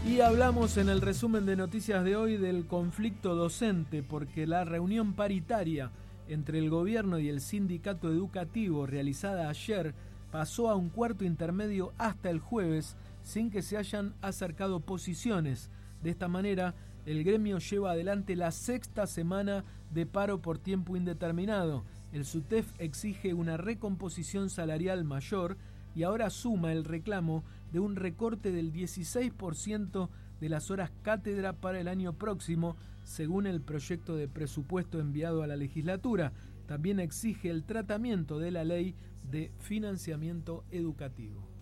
Y hablamos en el resumen de noticias de hoy del conflicto docente, porque la reunión paritaria entre el gobierno y el sindicato educativo realizada ayer pasó a un cuarto intermedio hasta el jueves sin que se hayan acercado posiciones. De esta manera, el gremio lleva adelante la sexta semana de paro por tiempo indeterminado. El SUTEF exige una recomposición salarial mayor y ahora suma el reclamo de un recorte del 16% de las horas cátedra para el año próximo, según el proyecto de presupuesto enviado a la legislatura. También exige el tratamiento de la ley de financiamiento educativo.